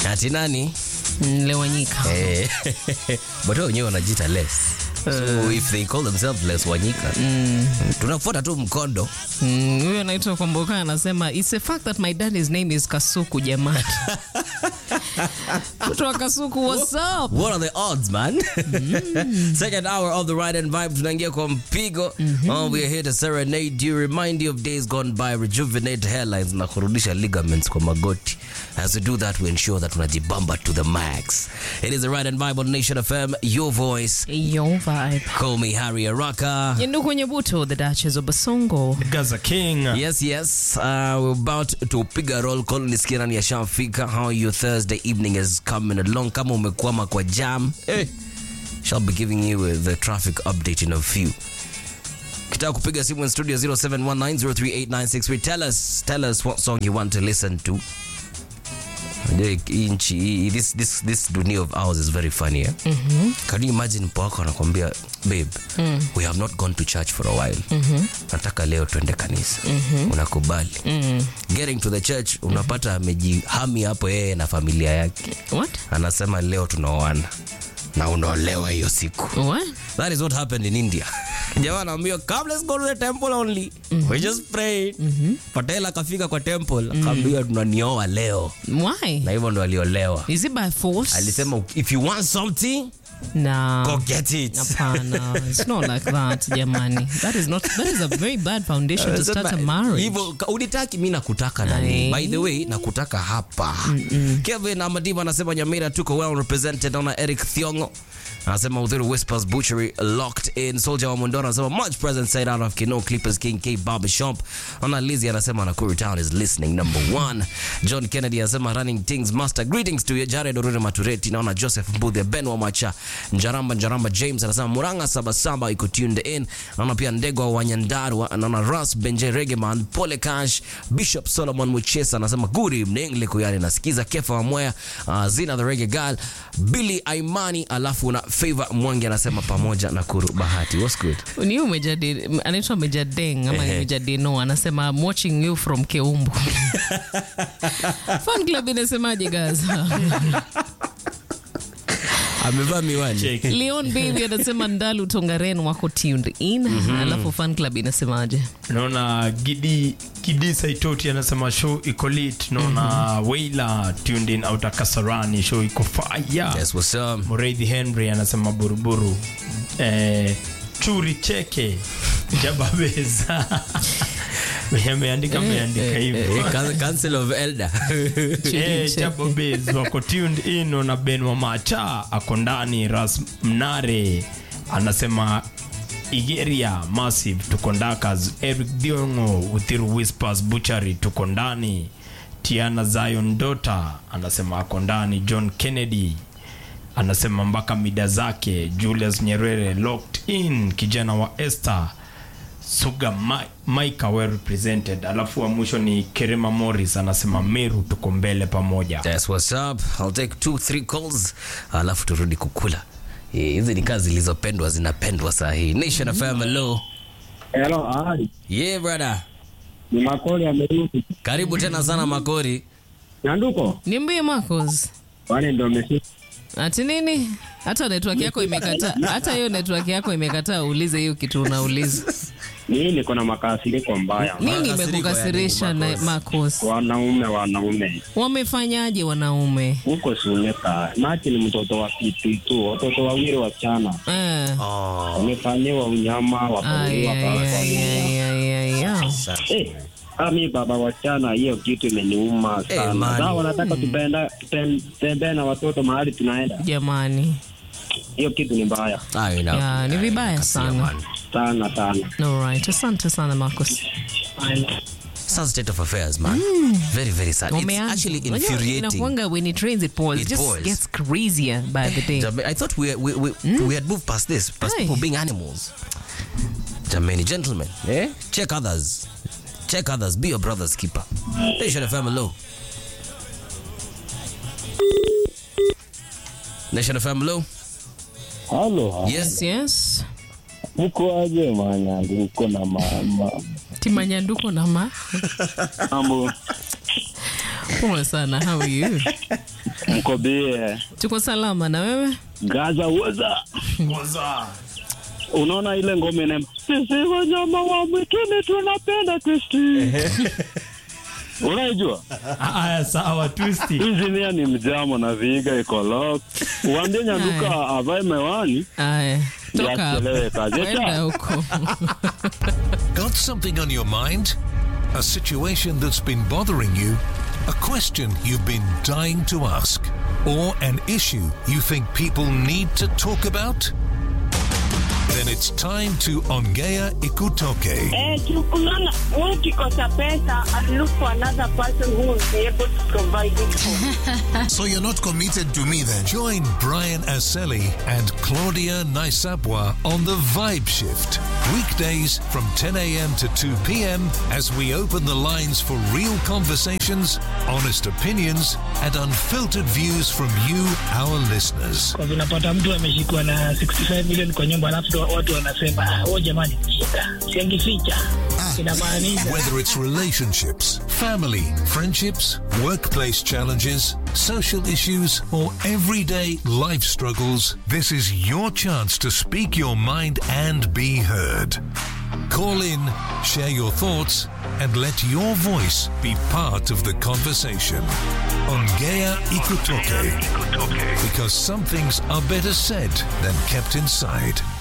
Ati nani? Lewanyika. But wenyewe wanajiita less. So if they call themselves less Wanyika, tunafuata tu mkondo. Huyo anaitwa Komboka anasema it's a fact that my dad's name is Kasuku jamani. Kutoka Kasuku, what's up? What are the odds, man? Second hour of the Ride and Vibe, tunaingia kwa mpigo. We are here to serenade you, remind you of days gone by, rejuvenate hairlines na kurudisha ligaments kwa magoti. As we do that, we ensure that tunajibamba to the max. It is the Ride and Vibe on Nation FM, your voice. Your vibe. Call me Harry Araka. Ndugu Nyebuto, the Duchess of Basongo. Gaza King. Yes. We're about to pick a roll call. Nisikia nani yashafika. How your Thursday evening is coming along. Kama umekwama kwa jam, shall be giving you the traffic update in a few. Kitaka kupiga simu in studio 0719038963. Tell us what song you want to listen to. This dunia of ours is very funny. Can you imagine mpaka anakwambia babe, we have not gone to church for a while. Nataka leo tuende kanisa. Unakubali. Getting to the church, unapata amejihami hapo yeye na familia yake. What? Anasema leo tunaoana. Na unaolewa hiyo siku. What? That is what happened in India. Jamaa anaambia come, let's go to the temple only. We just prayed. Patela kafika kwa temple, akaambia tunanioa leo. Why? Na hivyo ndo aliolewa. Is it by force? Alisema if you want something, no. go get it. Apana. It's not like that, jamani. That is a very bad foundation to start a marriage. Hivyo unitaki mimi nakutaka nani? By the way, nakutaka hapa. Kevin Amadiva anasema Nyamira tuko well represented. Ona Eric Thiongo anasema Udhuru Whispers Butchery locked in. Soldier wa Mondoro anasema much present side out of Kino Clippers King K Barbershop. Ona Lizzie anasema Nakuru Town is listening number 1. John Kennedy anasema running things master. Greetings to you Jared Orure Matureti. Naona Joseph Mbudhe Ben wa Macha. Njaramba James anasema Muranga Sabasaba iko tuned in. Naona pia Ndegwa wa Nyandarua. Naona Ross Benje Regeman Pole Cash. Bishop Solomon Muchesa anasema good evening Likuyani nasikiza. Kefa wa Mwea Zina the Reggae Girl Billy Aimani alafu na Favor Mwangi anasema pamoja na Kuru Bahati. What's good? Ni umejadi anaitwa Mejadeng ama Mejadino anasema I'm watching you from Keumbu. Fan club inasemaje guys? Amevaa miwani. Leon Baby anasema Ndalu Tongaren wako tuned in. Alafu fan club inasemaje? Naona Gidi Saitoti anasema show iko lit. Naona Waila tuned in out Kasarani show iko fire. Yes, what's up? Mureithi Henry anasema buruburu. Churi cheke Jababeza. Meandika hivi. Council of Elder. Jababeza wako tuned in. Na Ben wa Macha akondani. Ras Mnare anasema Igeria Massive tukondakas. Eric Diongo Uthiru Whispers Butchery tukondani. Tiana Zion Dota anasema akondani. John Kennedy anasema mpaka mida zake. Julius Nyerere locked in. Kijana wa Esther Suga Maika well represented. Alafu wa mwisho ni Kerema Morris anasema Meru tuko mbele pamoja. That's what's up. I'll take 2-3 calls alafu turudi kukula. Hizi ni kazi zilizopendwa zinapendwa saa hii. Nation FM hello. Hello, Ali. Yeah brother. Ni Makori amerudi. Karibu tena sana Makori. Nyanduko? Niambie Marcos. Wale ndio umefika. Ati nini? Hata network yako imekataa. Hata hiyo network yako imekataa uulize hiyo kitu unauliza. Mimi niko na makasiriko mbaya. Nini imekukasirisha na Marcos? Wanaume. Wamefanyaje wanaume? Huko Suneka. Mati ni mtoto wa kitu tu, watoto wawili wachana. Wamefanyiwa unyama wapauliwa Kami baba wachana hiyo kitu imeniuma sana. Sawa nataka tupende na watoto mahali tunaenda. Jamani. Hiyo kitu ni mbaya. Ni vibaya sana. Sana. Alright, asante sana Marcos. Sad state of affairs, man. Very, very sad. It's actually infuriating. When it rains, it pours. It just gets crazier by the day. I thought we had moved past this, past people being animals. Jamani, gentlemen, check others. Be your brother's keeper. Nation FM hello. Nation FM hello. Hello. Yes. Mko aje Manyanduko na mama? Timanyanduko na mama? Mambo. Poa sana, how are you? Mko bie. Tuko salama na wewe? Gaza woza. Unaona ile ngoma ina sisi wanyama wa mwituni tunapenda twisti. Unajua? Aya, sawa twisti. Engineer ni mjamo na Viga iko lock. Uambie Nyanduka avae mewani. Aya, toka hapo. Kwenda huko. Got something on your mind? A situation that's been bothering you? A question you've been dying to ask? Or an issue you think people need to talk about? Then it's time to Ongea Ikutoke. Tukulana, ukikosa pesa and look for another person who will be able to provide it for. So you're not committed to me then? Join Brian Aseli and Claudia Naisabwa on The Vibe Shift. Weekdays from 10 a.m. to 2 p.m. as we open the lines for real conversations, honest opinions, and unfiltered views from you, our listeners. Kwa vinapata mtu ameshikwa na 65 million kwa nyumba alafu watu wanasema oh jamani shida siangificha inamaanisha. Whether it's relationships, family, friendships, workplace challenges, social issues, or everyday life struggles, this is your chance to speak your mind and be heard. Call in, share your thoughts, and let your voice be part of the conversation. Ongea Ikutoke. Because some things are better said than kept inside.